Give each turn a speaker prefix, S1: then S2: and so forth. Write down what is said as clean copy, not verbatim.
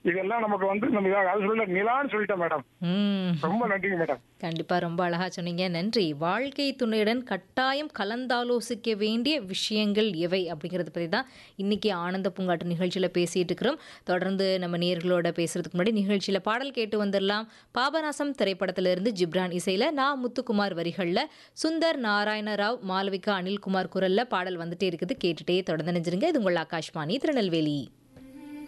S1: இதெல்லாம் நமக்கு வந்து நம்ம அது சொல்ல நிலான்னு சொல்லிட்டேன் மேடம்.
S2: ம்.
S1: ரொம்ப நன்றிங்க மேடம்.
S2: கண்டிப்பா ரொம்ப அழகா சொன்னீங்க. நன்றி. வாழ்க்கை துணையுடன் கட்டாயம் கலந்தாலோசிக்க வேண்டிய விஷயங்கள் எவை? அப்படிங்கிறத பத்தி தான் இன்னைக்கு ஆனந்த பூங்காற்று நிகழ்ச்சியில பேசிட்டு இருக்கிறோம். தொடர்ந்து நம்ம நேயர்களோட பேசுறதுக்கு முன்னாடி நிகழ்ச்சியில பாடல் கேட்டு வந்துரலாம். பாபநாசம் திரைப்படத்திலிருந்து ஜிப்ரான் இசையில நான் முத்துக்குமார் வரிகள்ல சுந்தர் நாராயண ராவ், மாளவிகா, அனில்குமார் குரல்ல பாடல் வந்துட்டே இருக்குது. கேட்டுட்டே தொடர்ந்து நினைஞ்சிருங்க. இது உங்கள் ஆகாஷ்வாணி திருநெல்வேலி.